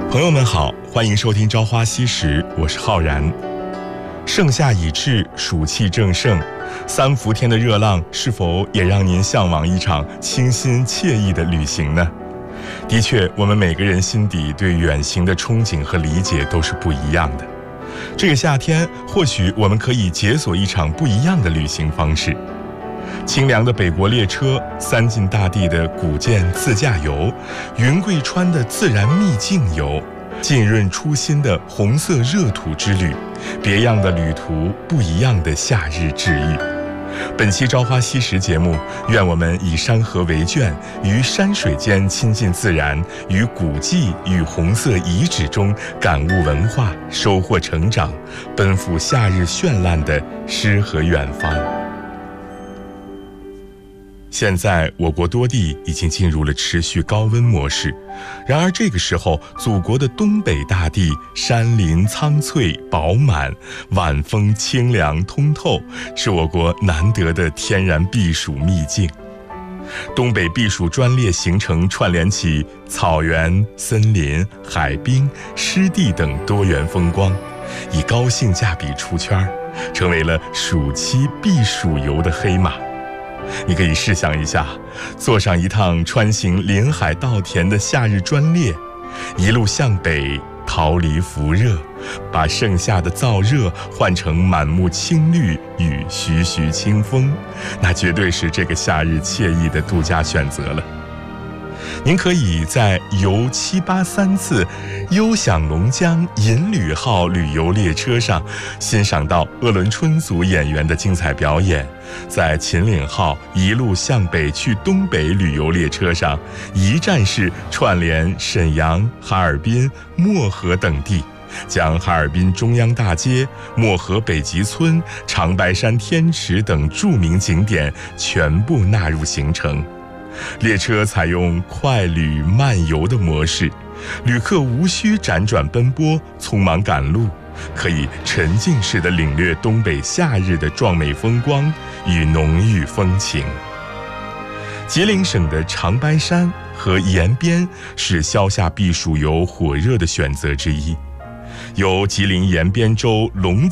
朋友们好，欢迎收听《朝花夕拾》，我是浩然。盛夏已至，暑气正盛，3伏天的热浪是否也让您向往一场清新惬意的旅行呢？的确，我们每个人心底对远行的憧憬和理解都是不一样的。这个夏天，或许我们可以解锁一场不一样的旅行方式。清凉的北国列车，三晋大地的古建自驾游，云贵川的自然秘境游，浸润初心的红色热土之旅，别样的旅途，不一样的夏日治愈。本期《朝花夕拾》节目，愿我们以山河为卷，于山水间亲近自然，于古迹与红色遗址中感悟文化，收获成长，奔赴夏日绚烂的诗和远方。现在我国多地已经进入了持续高温模式，然而这个时候，祖国的东北大地山林苍翠饱满，晚风清凉通透，是我国难得的天然避暑秘境。东北避暑专列行程串联起草原、森林、海滨、湿地等多元风光，以高性价比出圈，成为了暑期避暑游的黑马。你可以试想一下，坐上一趟穿行林海稻田的夏日专列，一路向北，逃离伏热，把盛夏的燥热换成满目青绿与徐徐清风，那绝对是这个夏日惬意的度假选择了。您可以在游783次悠享龙江银旅号旅游列车上欣赏到鄂伦春族演员的精彩表演，在秦岭号一路向北去东北旅游列车上，一站式串联沈阳、哈尔滨、漠河等地，将哈尔滨中央大街、漠河北极村、长白山天池等著名景点全部纳入行程。列车采用快旅慢游的模式，旅客无需辗转奔波、匆忙赶路，可以沉浸式地领略东北夏日的壮美风光与浓郁风情。吉林省的长白山和延边是消夏避暑游火热的选择之一，由吉林延边州龙